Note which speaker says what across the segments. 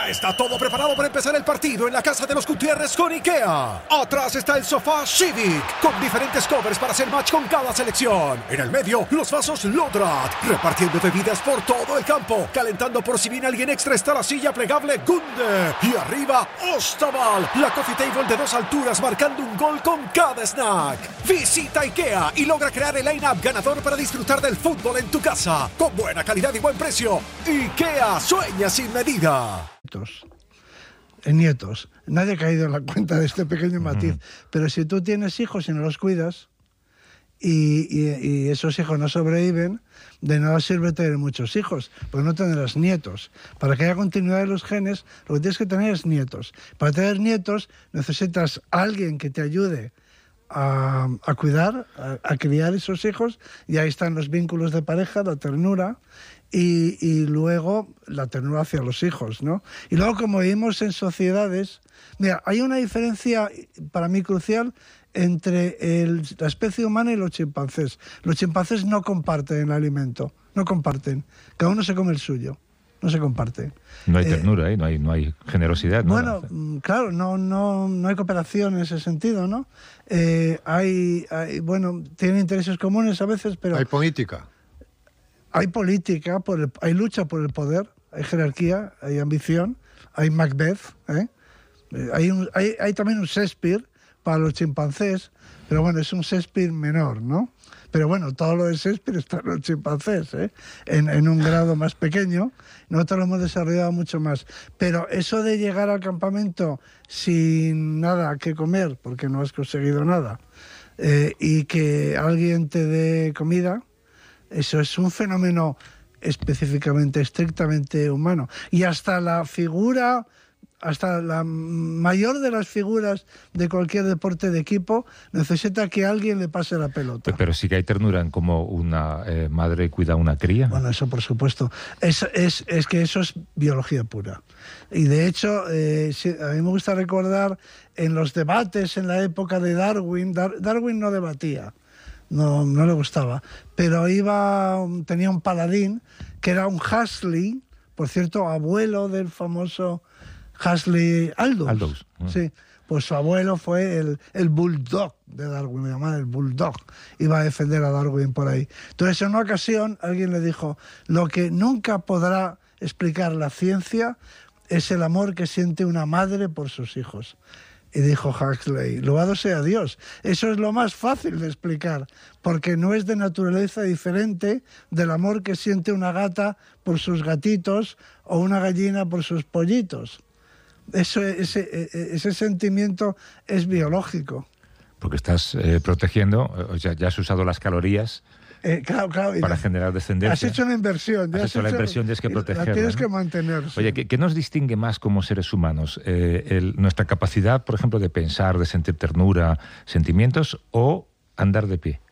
Speaker 1: Ya está todo preparado para empezar el partido en la casa de los Gutiérrez con IKEA. Atrás está el sofá Civic, con diferentes covers para hacer match con cada selección. En el medio, los vasos Lodrat, repartiendo bebidas por todo el campo. Calentando por si viene alguien extra está la silla plegable Gunde. Y arriba, Ostaval, la coffee table de 2 alturas marcando un gol con cada snack. Visita IKEA y logra crear el line-up ganador para disfrutar del fútbol en tu casa. Con buena calidad y buen precio. IKEA, sueña sin medida.
Speaker 2: Nietos. Nadie ha caído en la cuenta de este pequeño matiz. Pero si tú tienes hijos y no los cuidas y esos hijos no sobreviven, de nada sirve tener muchos hijos, porque no tendrás nietos. Para que haya continuidad de los genes, lo que tienes que tener es nietos. Para tener nietos necesitas a alguien que te ayude a cuidar, a criar esos hijos, y ahí están los vínculos de pareja, la ternura, y luego la ternura hacia los hijos, ¿no? Y luego, como vivimos en sociedades, mira, hay una diferencia para mí crucial entre la especie humana y los chimpancés. Los chimpancés no comparten el alimento, no comparten, cada uno se come el suyo. No se comparte.
Speaker 3: No hay ternura, no hay generosidad.
Speaker 2: Bueno, claro, no hay cooperación en ese sentido, ¿no? Bueno, tienen intereses comunes a veces, pero...
Speaker 4: Hay política.
Speaker 2: Hay política, hay lucha por el poder, hay jerarquía, hay ambición, hay Macbeth, ¿eh? Hay también un Shakespeare para los chimpancés, pero bueno, es un Shakespeare menor, ¿no? Pero bueno, todo lo de Shakespeare está en los chimpancés, ¿eh? En un grado más pequeño. Nosotros lo hemos desarrollado mucho más. Pero eso de llegar al campamento sin nada que comer, porque no has conseguido nada, y que alguien te dé comida, eso es un fenómeno específicamente, estrictamente humano. Y hasta la mayor de las figuras de cualquier deporte de equipo necesita que alguien le pase la pelota.
Speaker 3: Pero sí que hay ternura en cómo una madre cuida a una cría.
Speaker 2: Bueno, eso por supuesto. Es que eso es biología pura. Y de hecho, a mí me gusta recordar en los debates en la época de Darwin. Darwin no debatía, no le gustaba, pero tenía un paladín que era un Huxley, por cierto, abuelo del famoso Huxley Aldous. Sí, pues su abuelo fue el bulldog de Darwin, le llamaban el bulldog, iba a defender a Darwin por ahí. Entonces, en una ocasión, alguien le dijo: lo que nunca podrá explicar la ciencia es el amor que siente una madre por sus hijos. Y dijo Huxley: loado sea Dios, eso es lo más fácil de explicar, porque no es de naturaleza diferente del amor que siente una gata por sus gatitos o una gallina por sus pollitos. Ese sentimiento es biológico.
Speaker 3: Porque estás protegiendo, ya has usado las calorías.
Speaker 2: Claro,
Speaker 3: para generar descendencia.
Speaker 2: Has hecho una inversión.
Speaker 3: Has hecho la inversión, tienes que protegerla.
Speaker 2: La tienes que mantener. Sí.
Speaker 3: Oye, ¿qué nos distingue más como seres humanos? ¿Nuestra capacidad, por ejemplo, de pensar, de sentir ternura, sentimientos, o andar de pie?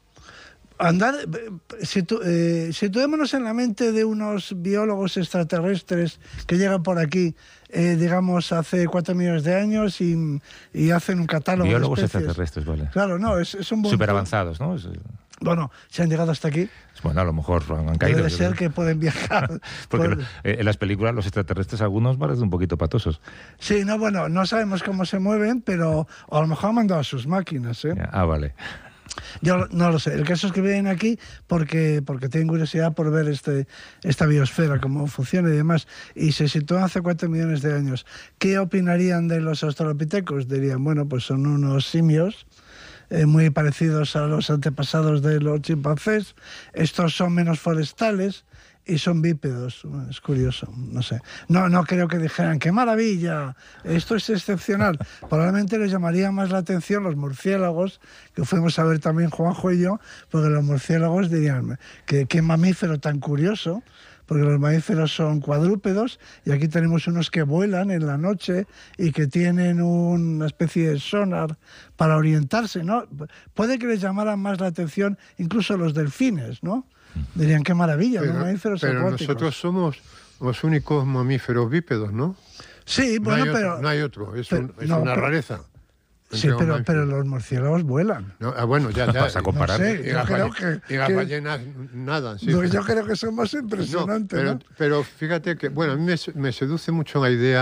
Speaker 2: Situémonos en la mente de unos biólogos extraterrestres que llegan por aquí, digamos, hace 4 millones de años y hacen un catálogo
Speaker 3: biólogos
Speaker 2: de especies.
Speaker 3: Extraterrestres, vale.
Speaker 2: Claro, no, es un buen...
Speaker 3: Súper avanzados, ¿no?
Speaker 2: Bueno, si han llegado hasta aquí...
Speaker 3: Bueno, a lo mejor han caído.
Speaker 2: Debe ser que pueden viajar.
Speaker 3: Porque en las películas los extraterrestres algunos parecen un poquito patosos. Sí,
Speaker 2: no sabemos cómo se mueven, pero a lo mejor han mandado a sus máquinas, ¿eh?
Speaker 3: Vale.
Speaker 2: Yo no lo sé. El caso es que vienen aquí porque tienen curiosidad por ver esta biosfera, cómo funciona y demás. Y se sitúan hace 4 millones de años. ¿Qué opinarían de los australopithecus? Dirían, bueno, pues son unos simios muy parecidos a los antepasados de los chimpancés. Estos son menos forestales y son bípedos. Es curioso, no sé. No creo que dijeran, ¡qué maravilla! Esto es excepcional. Probablemente les llamaría más la atención los murciélagos, que fuimos a ver también Juanjo y yo, porque los murciélagos dirían, qué mamífero tan curioso, porque los mamíferos son cuadrúpedos y aquí tenemos unos que vuelan en la noche y que tienen una especie de sonar para orientarse, ¿no? Puede que les llamaran más la atención incluso los delfines, ¿no? Dirían, qué maravilla, los mamíferos acuáticos.
Speaker 4: Pero nosotros somos los únicos mamíferos bípedos, ¿no?
Speaker 2: Sí, bueno, pero...
Speaker 4: No hay otro, es una rareza.
Speaker 2: Sí, pero los murciélagos vuelan.
Speaker 4: Bueno, ya.
Speaker 3: Vas a comparar.
Speaker 2: No sé,
Speaker 4: y las ballenas nadan. Sí.
Speaker 2: No, yo creo que son más impresionantes, ¿no?
Speaker 4: Pero fíjate que, bueno, a mí me seduce mucho la idea